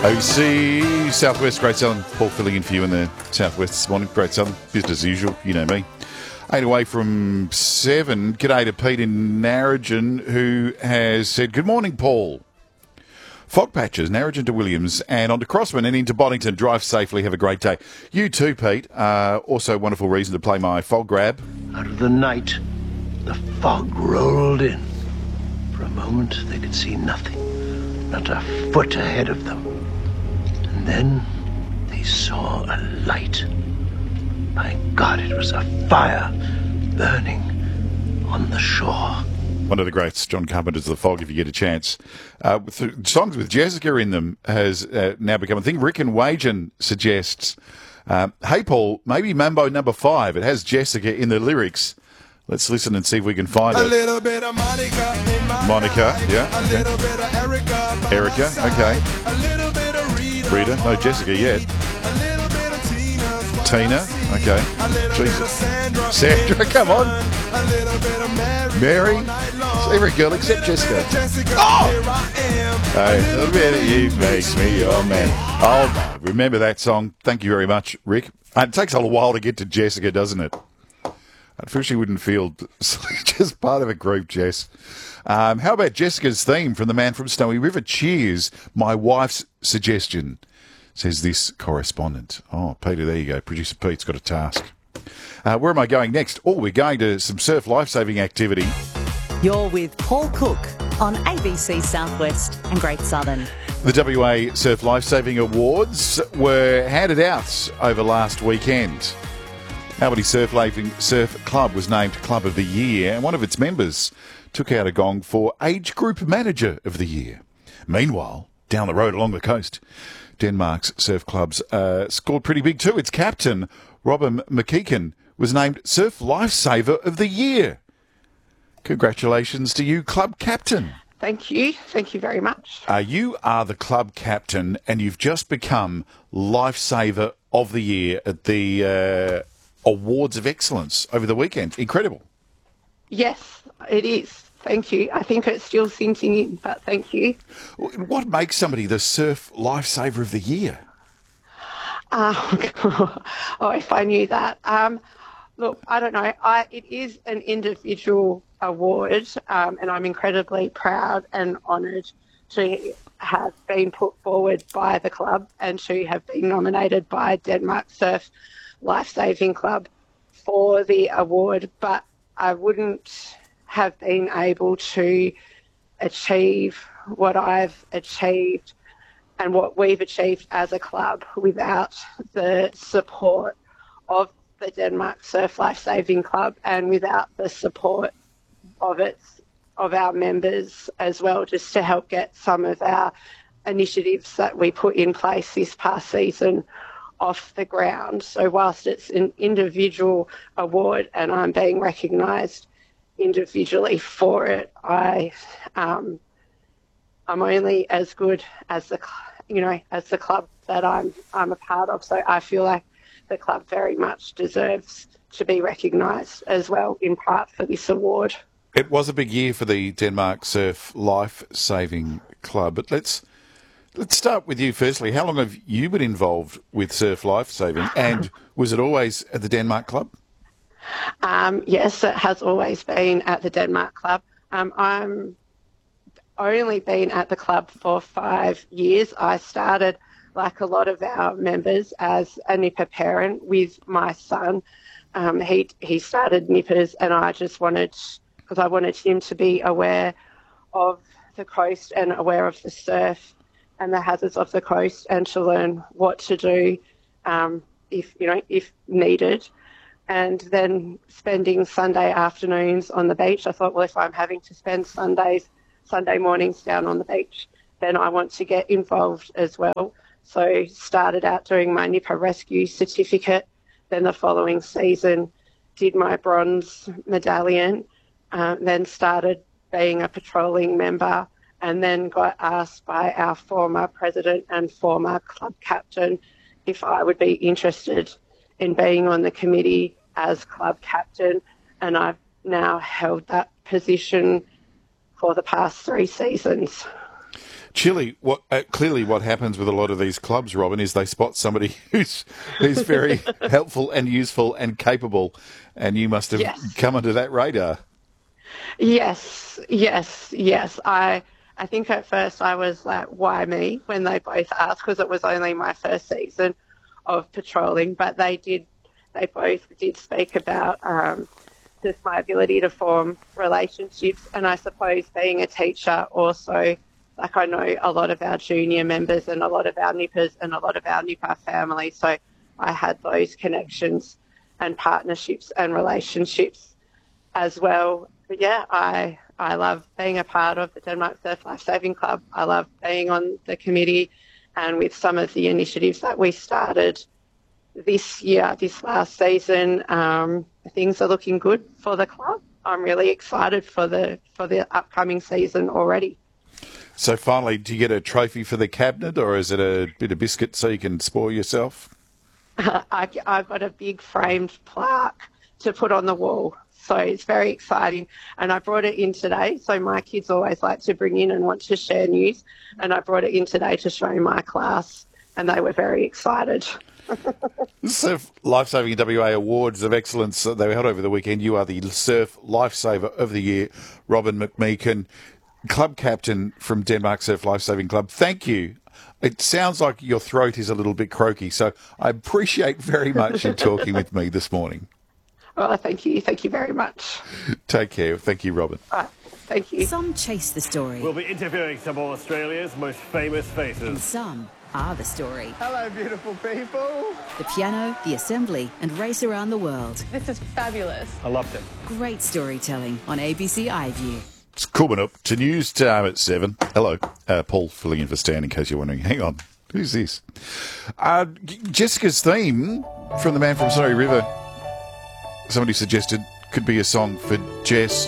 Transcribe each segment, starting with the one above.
OC Southwest, Great Southern. Paul filling in for you in the Southwest this morning. Great Southern, business as usual, you know me. 8 away from 7. G'day to Pete in Narrogin, who has said, good morning, Paul. Fog patches, Narrogin to Williams, and on to Crossman and into Boddington. Drive safely, have a great day. You too, Pete. Also a wonderful reason to play my fog grab. Out of the night, the fog rolled in. For a moment, they could see nothing, not a foot ahead of them. And then they saw a light. My God, it was a fire burning on the shore. One of the greats, John Carpenter's The Fog, if you get a chance. With songs with Jessica in them has now become a thing. Rick and Wagen suggests, hey, Paul, maybe Mambo number 5. It has Jessica in the lyrics. Let's listen and see if we can find it. A little bit of Monica, yeah. A little bit of Erica. Erica, okay. A little bit of Rita, no Jessica yet. A little bit of Tina, okay. A little bit of Jesus. Sandra, come on. A little bit of Mary. all night long. It's every girl except Jessica. Jessica, Oh! here I am. Hey, a little bit of you makes me your man. Oh, no. Remember that song. Thank you very much, Rick. It takes a little while to get to Jessica, doesn't it? Unfortunately, wouldn't feel just part of a group, Jess. How about Jessica's theme from the man from Snowy River? Cheers, my wife's suggestion, says this correspondent. Oh, Peter, there you go. Producer Pete's got a task. Where am I going next? Oh, we're going to some surf lifesaving activity. You're with Paul Cook on ABC Southwest and Great Southern. The WA Surf Lifesaving Awards were handed out over last weekend. Albany Surf Club was named Club of the Year, and one of its members took out a gong for Age Group Manager of the Year. Meanwhile, down the road along the coast, Denmark's surf clubs scored pretty big too. Its captain, Robin McKeegan, was named Surf Lifesaver of the Year. Congratulations to you, club captain. Thank you. Thank you very much. You are the club captain, and you've just become Lifesaver of the Year at the Awards of Excellence over the weekend. Incredible. Yes, it is. Thank you. I think it's still sinking in, but thank you. What makes somebody the Surf Lifesaver of the Year? If I knew that. Look, I don't know. It is an individual award, and I'm incredibly proud and honoured to have been put forward by the club and to have been nominated by Denmark Surf Lifesaving Club for the award, but I wouldn't have been able to achieve what I've achieved and what we've achieved as a club without the support of the Denmark Surf Lifesaving Club and without the support of our members as well, just to help get some of our initiatives that we put in place this past season off the ground. So whilst it's an individual award and I'm being recognised individually for it, I'm only as good as the club that I'm a part of. So I feel like the club very much deserves to be recognised as well, in part for this award. It was a big year for the Denmark Surf Lifesaving Club, but let's start with you firstly. How long have you been involved with surf lifesaving, and was it always at the Denmark Club? Yes, it has always been at the Denmark Club. I'm only been at the club for 5 years. I started, like a lot of our members, as a nipper parent with my son. He started nippers, and I just wanted him to be aware of the coast and aware of the surf and the hazards of the coast, and to learn what to do if needed. And then spending Sunday afternoons on the beach, I thought, well, if I'm having to spend Sunday mornings down on the beach, then I want to get involved as well. So started out doing my nipper rescue certificate. Then the following season did my bronze medallion, then started being a patrolling member, and then got asked by our former president and former club captain if I would be interested in being on the committee as club captain, and I've now held that position for the past 3 seasons. Clearly what happens with a lot of these clubs, Robin, is they spot somebody who's very helpful and useful and capable, and you must have come under that radar. Yes. I think at first I was like, why me, when they both asked, because it was only my first season of patrolling, but they both did speak about just my ability to form relationships, and I suppose being a teacher also, like I know a lot of our junior members and a lot of our nippers and a lot of our nipper family, so I had those connections and partnerships and relationships as well. But yeah, I love being a part of the Denmark Surf Life Saving Club. I love being on the committee, and with some of the initiatives that we started this last season, things are looking good for the club. I'm really excited for the upcoming season already. So finally, do you get a trophy for the cabinet, or is it a bit of biscuit so you can spoil yourself? I've got a big framed plaque to put on the wall. So it's very exciting. And I brought it in today. So my kids always like to bring in and want to share news. And I brought it in today to show my class, and they were very excited. Surf Lifesaving WA Awards of Excellence, they were held over the weekend. You are the Surf Lifesaver of the Year, Robin McMeekin, club captain from Denmark Surf Lifesaving Club. Thank you. It sounds like your throat is a little bit croaky, so I appreciate very much you talking with me this morning. Oh, thank you. Thank you very much. Take care. Thank you, Robin. All right. Thank you. Some chase the story. We'll be interviewing some of Australia's most famous faces. And some are the story. Hello, beautiful people. The piano, the assembly, and race around the world. This is fabulous. I loved it. Great storytelling on ABC iView. It's coming up to news time at 7. Hello. Paul filling in for Stan, in case you're wondering. Hang on. Who's this? Jessica's theme from the Man from Surrey River. Somebody suggested could be a song for Jess.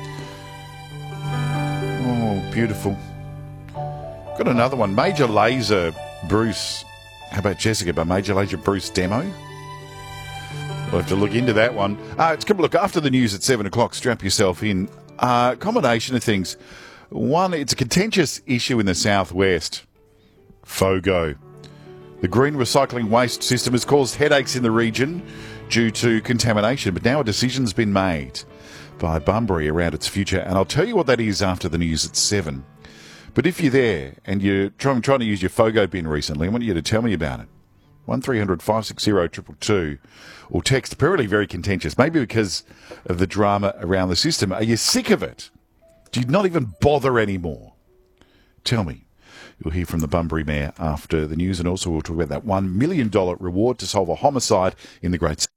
Oh, beautiful. Got another one. Major Lazer Bruce. How about Jessica by Major Lazer Bruce demo? We'll have to look into that one. It's come look after the news at 7 o'clock. Strap yourself in. Combination of things. One, it's a contentious issue in the southwest. FOGO. The green recycling waste system has caused headaches in the region due to contamination, but now a decision's been made by Bunbury around its future, and I'll tell you what that is after the news at 7. But if you're there and you're trying to use your FOGO bin recently, I want you to tell me about it. 1300 560 222, or text, apparently very contentious, maybe because of the drama around the system. Are you sick of it? Do you not even bother anymore? Tell me. You'll hear from the Bunbury Mayor after the news, and also we'll talk about that $1 million reward to solve a homicide in the Great